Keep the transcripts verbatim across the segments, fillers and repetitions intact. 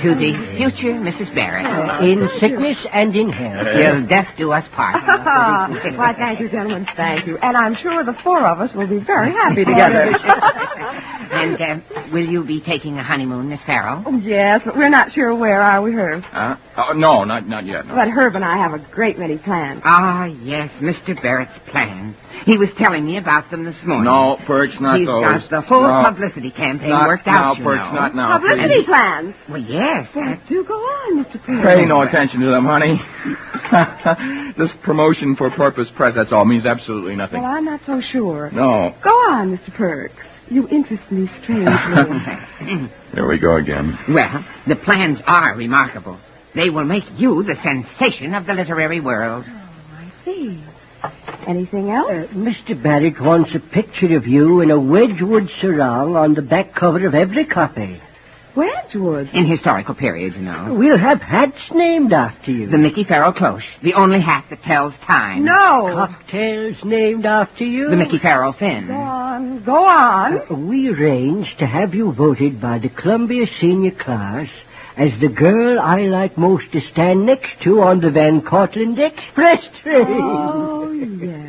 to the future Missus Barrett. Uh, in sickness and in health. Till death do us part. Why, thank you, gentlemen. Thank you. And I'm sure the four of us will be very happy together. And uh, will you be taking a honeymoon, Miss Farrell? Oh, yes, but we're not sure where, are we, Herb? Uh, oh, no, not not yet. No. But Herb and I have a great many plans. Ah, yes, Mister Barrett's plans. He was telling me about them this morning. No, Perks, not He's those. got the whole no. publicity campaign not, worked out, No, you Perks, know. not now. Publicity please. plans? Well, yes. Well, do go on, Mister Perry. Pay no attention to them, honey. This promotion for Purpose Press, that's all, means absolutely nothing. Well, I'm not so sure. No. Go on, Mister Perks. You interest me strangely. There we go again. Well, the plans are remarkable. They will make you the sensation of the literary world. Oh, I see. Anything else? Uh, Mister Barrett wants a picture of you in a Wedgwood sarong on the back cover of every copy. Wedgwood? In historical periods, you know. We'll have hats named after you. The Mickey Farrell cloche, the only hat that tells time. No. Cocktails named after you. The Mickey Farrell fin. Go on. Go on. Uh, we arranged to have you voted by the Columbia Senior Class as the girl I like most to stand next to on the Van Cortlandt Express train. Oh, yes.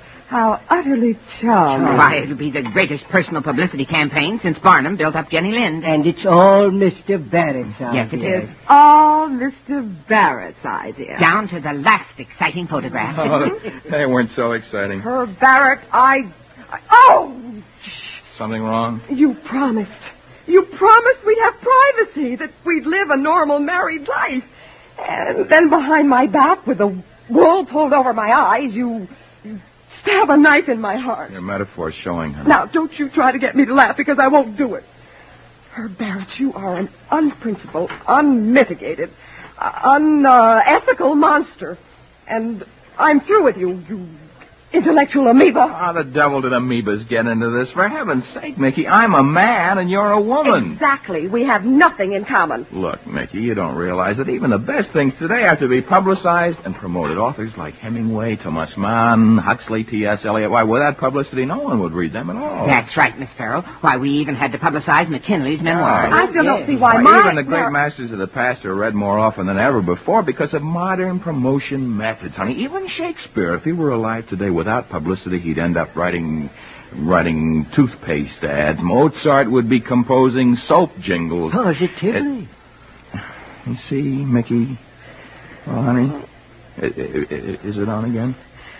How utterly charming. Why, it'll be the greatest personal publicity campaign since Barnum built up Jenny Lind. And it's all Mister Barrett's idea. Yes, it is. It's all Mister Barrett's idea. Down to the last exciting photograph. Oh, they weren't so exciting. Herb Barrett, I... I... Oh! Something wrong? You promised. You promised we'd have privacy, that we'd live a normal married life. And then behind my back, with the wool pulled over my eyes, you... you stab a knife in my heart. Your metaphor's showing, honey. Now, don't you try to get me to laugh, because I won't do it. Herb Barrett, you are an unprincipled, unmitigated, uh, unethical monster. And I'm through with you, you intellectual amoeba. How the devil did amoebas get into this? For heaven's sake, Mickey, I'm a man and you're a woman. Exactly. We have nothing in common. Look, Mickey, you don't realize that even the best things today have to be publicized and promoted. Authors like Hemingway, Thomas Mann, Huxley, T S. Eliot. Why, without publicity, no one would read them at all. That's right, Miss Farrell. Why, we even had to publicize McKinley's memoirs. I still don't see why Why, my... even the great masters of the past are read more often than ever before because of modern promotion methods, honey. Even Shakespeare, if he were alive today without publicity, he'd end up writing writing toothpaste ads. Mozart would be composing soap jingles. Positively. It, you see, Mickey? Well, honey, i- i- i- is it on again?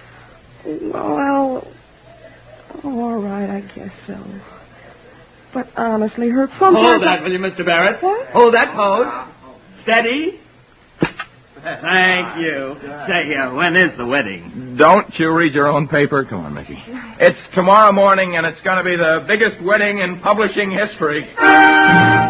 Well, oh, all right, I guess so. But honestly, Herb, sometimes... Hold that, will you, Mister Barrett? What? Hold that pose. Steady. Thank you. Say, uh, when is the wedding? Don't you read your own paper? Come on, Mickey. It's tomorrow morning, and it's going to be the biggest wedding in publishing history.